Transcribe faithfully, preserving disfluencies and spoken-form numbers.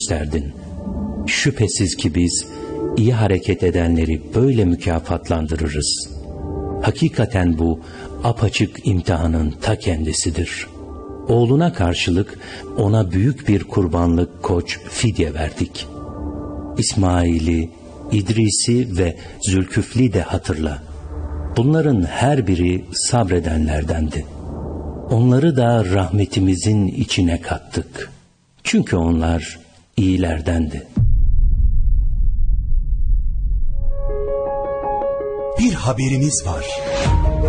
gösterdin. Şüphesiz ki biz iyi hareket edenleri böyle mükafatlandırırız. Hakikaten bu apaçık imtihanın ta kendisidir. Oğluna karşılık ona büyük bir kurbanlık koç fidye verdik. İsmail'i, İdris'i ve Zülküfl'i de hatırla. Bunların her biri sabredenlerdendi. Onları da rahmetimizin içine kattık. Çünkü onlar iyilerdendi. Bir haberimiz var.